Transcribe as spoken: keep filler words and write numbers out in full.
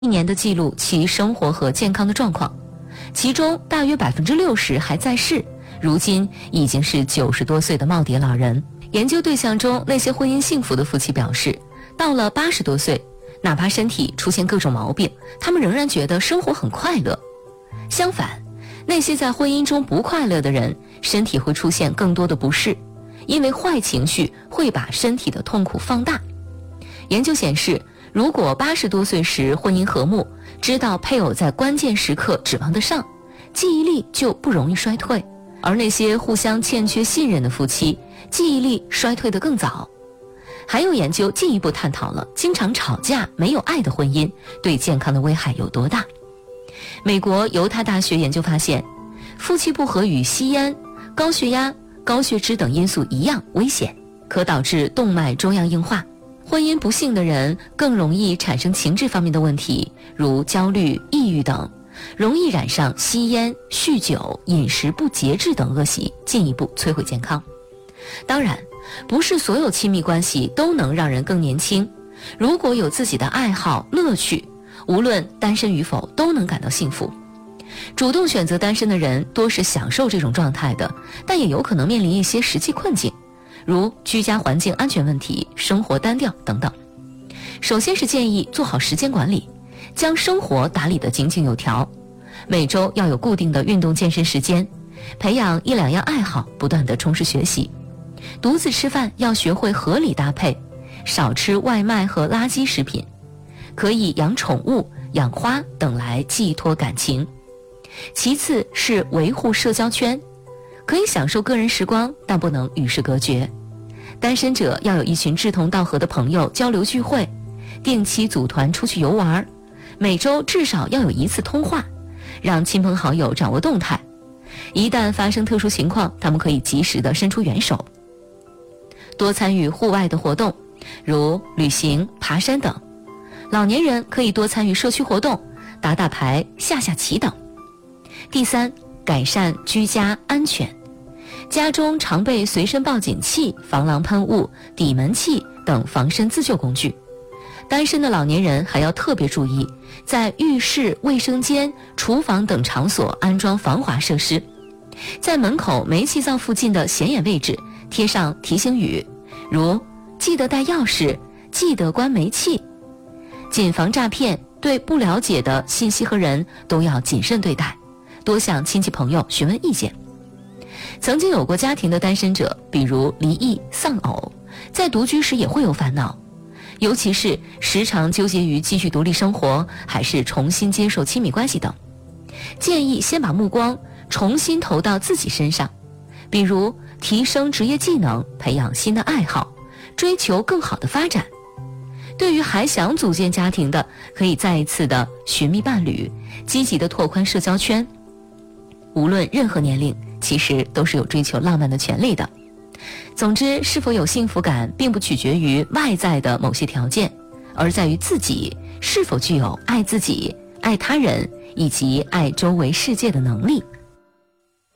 一年的记录其生活和健康的状况，其中大约百分之六十还在世，如今已经是九十多岁的耄耋老人。研究对象中那些婚姻幸福的夫妻表示，到了八十多岁，哪怕身体出现各种毛病，他们仍然觉得生活很快乐。相反，那些在婚姻中不快乐的人，身体会出现更多的不适，因为坏情绪会把身体的痛苦放大。研究显示，如果八十多岁时婚姻和睦，知道配偶在关键时刻指望得上，记忆力就不容易衰退。而那些互相欠缺信任的夫妻，记忆力衰退得更早。还有研究进一步探讨了经常吵架、没有爱的婚姻对健康的危害有多大。美国犹他大学研究发现，夫妻不和与吸烟、高血压、高血脂等因素一样危险，可导致动脉粥样硬化。婚姻不幸的人更容易产生情志方面的问题，如焦虑、抑郁等，容易染上吸烟、酗酒、饮食不节制等恶习，进一步摧毁健康。当然，不是所有亲密关系都能让人更年轻。如果有自己的爱好、乐趣，无论单身与否，都能感到幸福。主动选择单身的人多是享受这种状态的，但也有可能面临一些实际困境，如居家环境安全问题、生活单调等等。首先是建议做好时间管理，将生活打理得井井有条。每周要有固定的运动健身时间，培养一两样爱好，不断地充实学习。独自吃饭要学会合理搭配，少吃外卖和垃圾食品。可以养宠物、养花等来寄托感情。其次是维护社交圈，可以享受个人时光，但不能与世隔绝。单身者要有一群志同道合的朋友交流聚会，定期组团出去游玩，每周至少要有一次通话，让亲朋好友掌握动态。一旦发生特殊情况，他们可以及时地伸出援手。多参与户外的活动，如旅行、爬山等。老年人可以多参与社区活动，打打牌、下下棋等。第三，改善居家安全。家中常备随身报警器、防狼喷雾、抵门器等防身自救工具。单身的老年人还要特别注意，在浴室、卫生间、厨房等场所安装防滑设施。在门口煤气灶附近的显眼位置贴上提醒语，如记得带钥匙，记得关煤气。谨防诈骗，对不了解的信息和人都要谨慎对待，多向亲戚朋友询问意见。曾经有过家庭的单身者，比如离异、丧偶，在独居时也会有烦恼，尤其是时常纠结于继续独立生活还是重新接受亲密关系等。建议先把目光重新投到自己身上，比如提升职业技能，培养新的爱好，追求更好的发展。对于还想组建家庭的，可以再一次的寻觅伴侣，积极的拓宽社交圈。无论任何年龄，其实都是有追求浪漫的权利的。总之，是否有幸福感并不取决于外在的某些条件，而在于自己是否具有爱自己、爱他人以及爱周围世界的能力。